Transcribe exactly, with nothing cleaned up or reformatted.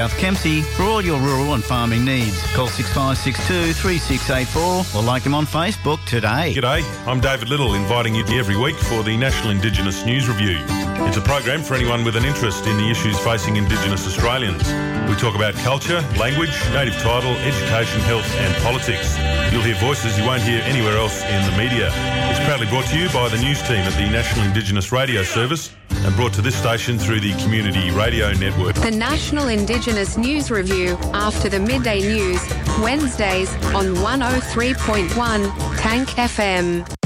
South Kempsey for all your rural and farming needs. Call six five six two, three six eight four or like them on Facebook today. G'day, I'm David Little, inviting you every week for the National Indigenous News Review. It's a program for anyone with an interest in the issues facing Indigenous Australians. We talk about culture, language, native title, education, health and politics. You'll hear voices you won't hear anywhere else in the media. It's proudly brought to you by the news team at the National Indigenous Radio Service and brought to this station through the Community Radio Network. The National Indigenous News Review after the midday news, Wednesdays on one oh three point one Tank F M.